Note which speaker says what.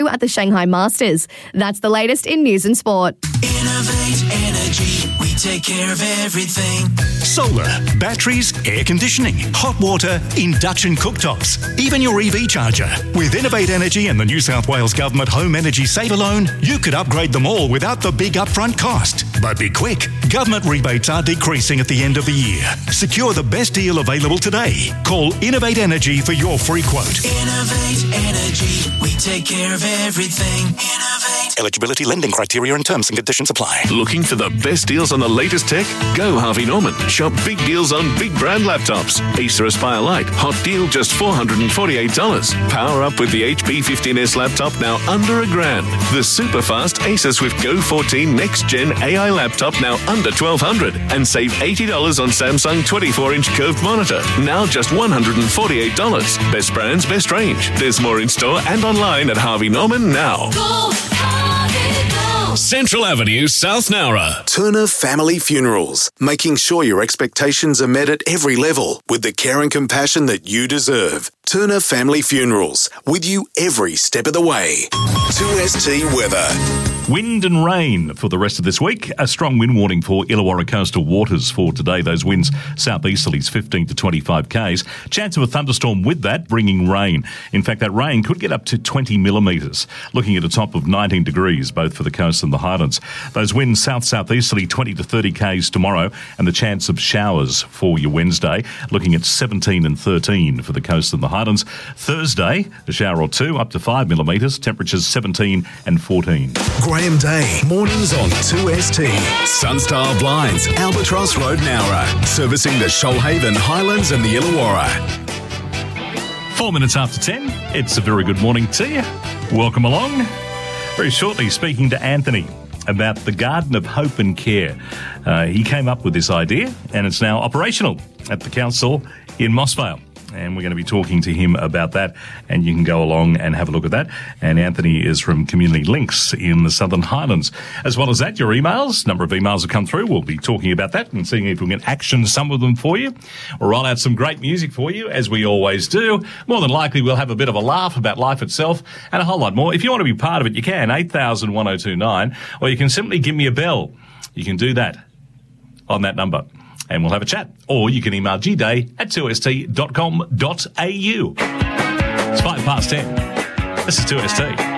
Speaker 1: at the Shanghai Masters. That's the latest in news and sport.
Speaker 2: Innovate Energy, we take care of everything.
Speaker 3: Solar, batteries, air conditioning, hot water, induction cooktops, even your EV charger. With Innovate Energy and the New South Wales Government Home Energy Saver Loan, you could upgrade them all without the big upfront cost. But be quick, government rebates are decreasing at the end of the year. Secure the best deal available today. Call Innovate Energy for your free quote.
Speaker 2: Innovate Energy, we take care of everything. Innovate.
Speaker 3: Eligibility, lending criteria and terms and conditions apply.
Speaker 4: Looking for the best deals on the latest tech? Go Harvey Norman. Shop big deals on big brand laptops. Acer Aspire Lite, hot deal just $448. Power up with the HP 15S laptop now under $1,000. The super fast Acer Swift Go 14 Next Gen AI laptop now under $1,200. And save $80 on Samsung 24-inch curved monitor, now just $148. Best brands, best range. There's more in store and online at Harvey Norman now.
Speaker 5: Go, Harvey, go.
Speaker 4: Central Avenue, South Nowra.
Speaker 6: Turner Family Funerals, making sure your expectations are met at every level with the care and compassion that you deserve. Turner Family Funerals, with you every step of the way. 2ST weather.
Speaker 7: Wind and rain for the rest of this week. A strong wind warning for Illawarra coastal waters for today. Those winds southeasterlies 15 to 25 k's. Chance of a thunderstorm with that, bringing rain. In fact, that rain could get up to 20 millimetres. Looking at a top of 19 degrees, both for the coast and the highlands. Those winds south-southeasterly 20 to 30 k's tomorrow, and the chance of showers for your Wednesday. Looking at 17 and 13 for the coast and the highlands. Thursday, a shower or two, up to 5 millimetres. Temperatures 17 and 14.
Speaker 6: Graham Day, mornings on 2ST. Sunstar Blinds, Albatross Road, Nowra. Servicing the Shoalhaven, Highlands and the Illawarra.
Speaker 7: 4 minutes after 10. It's a very good morning to you. Welcome along. Very shortly, speaking to Anthony about the Garden of Hope and Care. He came up with this idea and it's now operational at the council in Mossvale. And we're going to be talking to him about that, and you can go along and have a look at that. And Anthony is from Community Links in the Southern Highlands. As well as that, your emails, number of emails have come through. We'll be talking about that and seeing if we can action some of them for you. We'll roll out some great music for you, as we always do. More than likely, we'll have a bit of a laugh about life itself and a whole lot more. If you want to be part of it, you can, 8000 1029, or you can simply give me a bell. You can do that on that number. And we'll have a chat. Or you can email gday@2st.com.au. It's 10:05. This is 2ST.